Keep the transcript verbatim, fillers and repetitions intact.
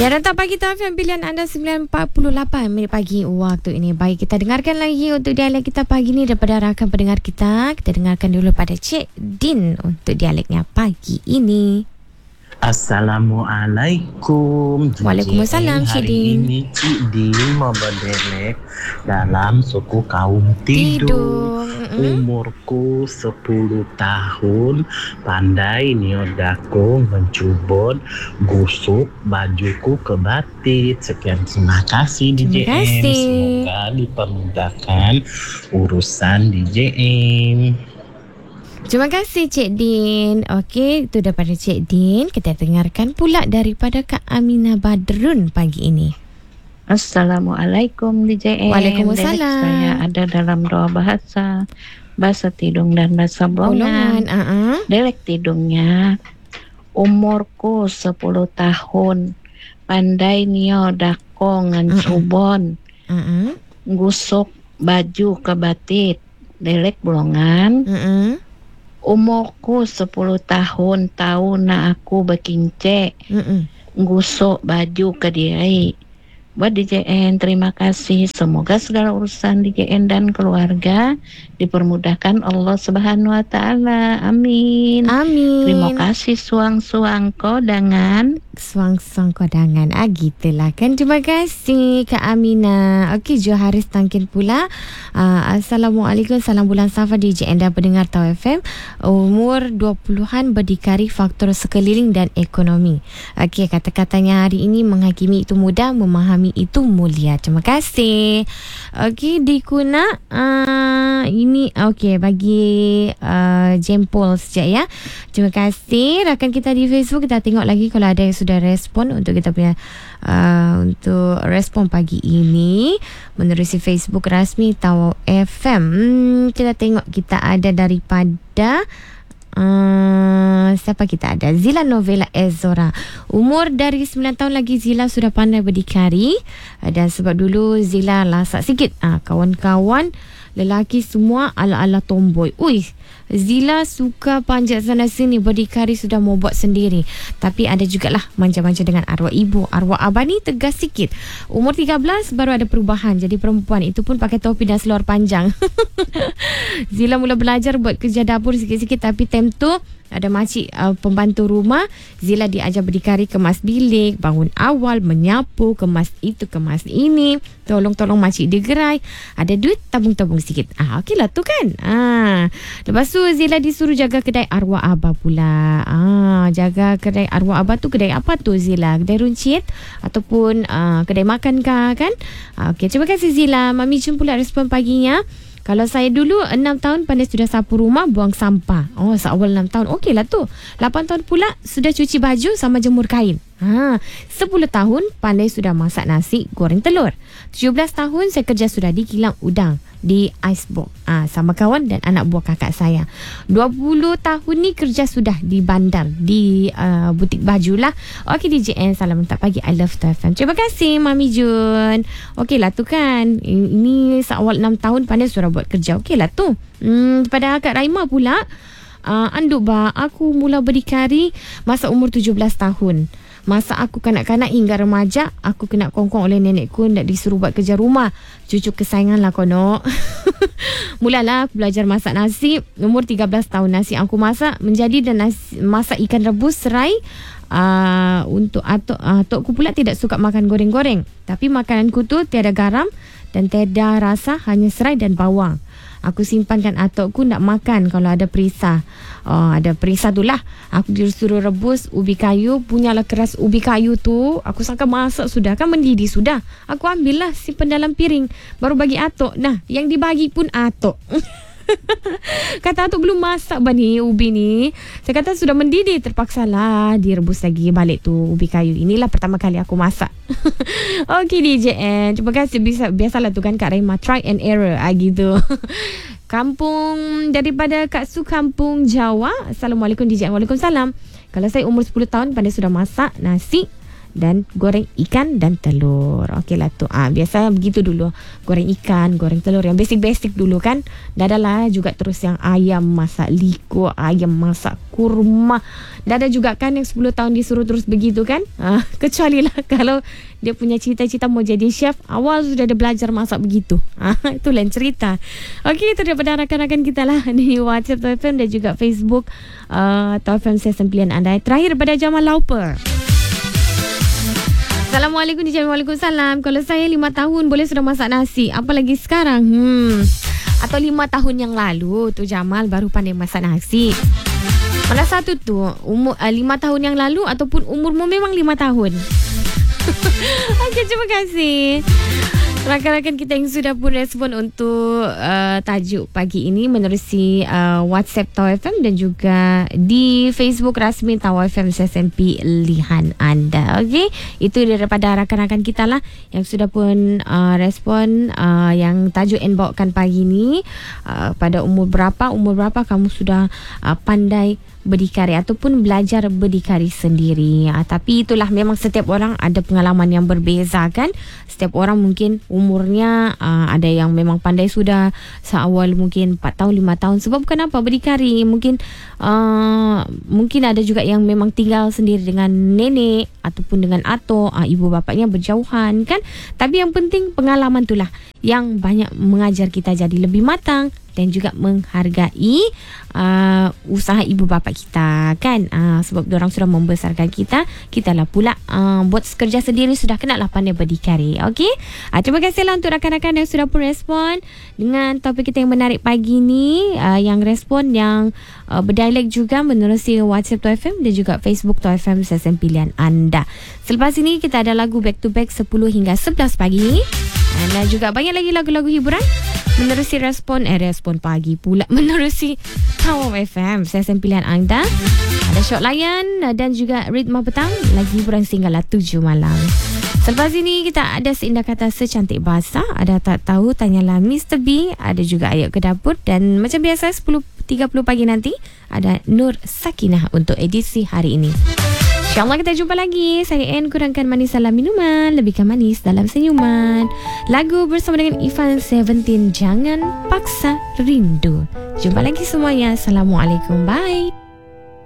Ya, datang pagi T F M pilihan anda sembilan empat puluh lapan minit pagi waktu ini. Baik, kita dengarkan lagi untuk dialek kita pagi ni daripada rakan pendengar kita. Kita dengarkan dulu pada Cik Din untuk dialeknya pagi ini. Assalamualaikum. Waalaikumsalam, Cik Din. Hari ini Cik Din mau berdialek dalam suku kaum Tidung. Tidung. Mm-hmm. Umurku sepuluh tahun. Pandai niodako mencubon gusuk bajuku ke batik. Sekian, terima kasih D J M. Terima kasih. Semoga dipermudahkan urusan D J M. Terima kasih Cik Din. Okey, itu daripada Cik Din. Kita dengarkan pula daripada Kak Aminah Badrun pagi ini. Assalamualaikum D J M. Waalaikumsalam. Dialek saya ada dalam dua bahasa, bahasa Tidung dan bahasa Bolongan. Uh-uh. Dialek Tidungnya, umurku sepuluh tahun, pandai nio dako ngancubon, Uh-uh. gusuk baju ke batik. Dialek Bolongan, Uh-uh. umurku sepuluh tahun, tahu na aku berkince, Uh-uh. gusuk baju ke diri. Buat D J N, terima kasih. Semoga segala urusan D J N dan keluarga dipermudahkan Allah Subhanahu Wa Taala. Amin. Amin. Terima kasih suang-suang kodangan. Suang-suang kodangan. Ah, gitulah kan. Terima kasih Kak Aminah. Okey, Joharis Tangkin pula. Uh, Assalamualaikum. Salam bulan Safar D J N dan pendengar T A W F M. Umur dua puluhan, berdikari faktor sekeliling dan ekonomi. Okey, kata-katanya hari ini, menghakimi itu mudah, memahami itu mulia. Terima kasih. Okey, Dikuna. Uh, ini okey, bagi uh, jempol sekejap ya. Terima kasih. Rakan kita di Facebook, kita tengok lagi kalau ada yang sudah respon untuk kita punya uh, untuk respon pagi ini menerusi Facebook rasmi T A W F M. Hmm, kita tengok kita ada daripada Uh, siapa kita ada? Zila Novela Ezora. Umur dari sembilan tahun lagi Zila sudah pandai berdikari. uh, Dan sebab dulu Zila lasak sikit, uh, kawan-kawan lelaki semua ala-ala tomboy. Ui, Zila suka panjat sana sini, berdikari sudah mau buat sendiri. Tapi ada jugalah manja-manja dengan arwah ibu. Arwah abah ni tegas sikit. Umur tiga belas baru ada perubahan, jadi perempuan. Itu pun pakai topi dan seluar panjang. Zila mula belajar buat kerja dapur sikit-sikit. Tapi time tu ada makcik uh, pembantu rumah. Zila diajar berdikari, kemas bilik, bangun awal, menyapu, kemas itu, kemas ini, tolong-tolong makcik digerai. Ada duit, tabung-tabung sikit. Ah, okeylah tu kan. Ah, lepas tu Zila disuruh jaga kedai arwah abah pula. Ah, jaga kedai arwah abah tu kedai apa tu Zila? Kedai runcit ataupun uh, kedai makan kah kan? Ah, okey, terima kasih Zila. Mami jumpa pula respon paginya. Kalau saya dulu enam tahun pandai sudah sapu rumah, buang sampah. Oh, seawal enam tahun. Okeylah tu. lapan tahun pula sudah cuci baju sama jemur kain. Ha, sepuluh tahun pandai sudah masak nasi, goreng telur. tujuh belas tahun saya kerja sudah di kilang udang di Icebox. Ah, ha, sama kawan dan anak buah kakak saya. dua puluh tahun ni kerja sudah di bandar, di uh, butik baju lah. Okey D J N, salam tak pagi. I love T F M. Terima kasih Mami Jun. Okeylah tu kan. Ini seawal enam tahun pandai sudah buat kerja. Okeylah tu. Hmm, pada Kak Raima pula. Uh, anduk ba, aku mula berdikari masa umur tujuh belas tahun. Masa aku kanak-kanak hingga remaja, aku kena kongkong oleh nenekku nak disuruh buat kerja rumah. Cucu kesayangan lah kono. Mulalah aku belajar masak nasi. Umur tiga belas tahun nasi aku masak menjadi dan nasi, masak ikan rebus serai. Uh, untuk atuk, uh, atukku pula tidak suka makan goreng-goreng. Tapi makananku tu tiada garam dan tiada rasa, hanya serai dan bawang. Aku simpankan atukku nak makan kalau ada perisa. Oh, ada perisa tu lah. Aku disuruh rebus ubi kayu. Punyalah keras ubi kayu tu. Aku sangka masak sudah, kan mendidih sudah. Aku ambil lah, simpan dalam piring. Baru bagi atuk. Nah, yang dibagi pun atuk. Kata atuk belum masak bani ubi ni. Saya kata sudah mendidih. Terpaksalah direbus lagi balik tu ubi kayu. Inilah pertama kali aku masak. Okey D J N, terima kasih. Biasa, biasalah tu kan Kak Raima, try and error ah, gitu. Kampung daripada Kak Su, Kampung Jawa. Assalamualaikum D J N. Waalaikumsalam. Kalau saya umur sepuluh tahun pandai sudah masak nasi dan goreng ikan dan telur. Okeylah tu. Ah, biasa begitu dulu. Goreng ikan, goreng telur yang basic-basic dulu kan. Dah ada lah juga terus yang ayam masak likur, ayam masak kurma. Dah ada juga kan yang sepuluh tahun disuruh terus begitu kan. Ah, kecuali lah kalau dia punya cita-cita mau jadi chef, awal sudah ada belajar masak begitu. Ah, itu lain cerita. Okey, itu daripada rakan-rakan kita lah di WhatsApp T F M dan juga Facebook uh, T F M Session Pilihan Anda. Terakhir pada Jamal Lauper. Assalamualaikum D J. Waalaikumsalam. Kalau saya lima tahun boleh sudah masak nasi, apalagi sekarang? Hmm. Atau lima tahun yang lalu tu Jamal baru pandai masak nasi. Mana satu tu? Umur uh, lima tahun yang lalu ataupun umurmu memang lima tahun? Okey, terima kasih rakan-rakan kita yang sudah pun respon untuk uh, tajuk pagi ini menerusi uh, WhatsApp T A W F M dan juga di Facebook rasmi T A W F M Session Pilihan Anda. Okey, itu daripada rakan-rakan kita lah yang sudah pun uh, respon uh, yang tajuk yang bawakan pagi ini. Uh, pada umur berapa, umur berapa kamu sudah uh, pandai berdikari ataupun belajar berdikari sendiri. Ha, tapi itulah memang setiap orang ada pengalaman yang berbeza kan. Setiap orang mungkin umurnya uh, ada yang memang pandai sudah seawal mungkin empat tahun, lima tahun. Sebab kenapa berdikari? Mungkin uh, mungkin ada juga yang memang tinggal sendiri dengan nenek ataupun dengan atuk, uh, ibu bapaknya berjauhan kan. Tapi yang penting pengalaman itulah yang banyak mengajar kita jadi lebih matang dan juga menghargai uh, usaha ibu bapa kita kan. Uh, sebab diorang sudah membesarkan kita, kita lah pula uh, buat kerja sendiri sudah kena lah pandai berdikari. Okey, uh, terima kasihlah untuk rakan-rakan yang sudah pun respon dengan topik kita yang menarik pagi ni. Uh, yang respon yang uh, berdialek juga menerusi WhatsApp T F M dan juga Facebook T F M Session Pilihan Anda. Selepas ini kita ada lagu back to back sepuluh hingga sebelas pagi. Dan juga banyak lagi lagu-lagu hiburan menerusi respon eh respon pagi pula menerusi T A W F M Session Pilihan Anda. Ada shot layan dan juga ritma petang, lagi hiburan sehinggalah tujuh malam. Selepas ini kita ada seindah kata secantik bahasa, ada tak tahu tanyalah Mister B, ada juga ayat ke dapur dan macam biasa sepuluh tiga puluh pagi nanti ada Nur Sakinah untuk edisi hari ini. InsyaAllah kita jumpa lagi. Saya Anne, kurangkan manis dalam minuman, lebihkan manis dalam senyuman. Lagu bersama dengan Ivan Seventeen, Jangan Paksa Rindu. Jumpa lagi semuanya. Assalamualaikum. Bye.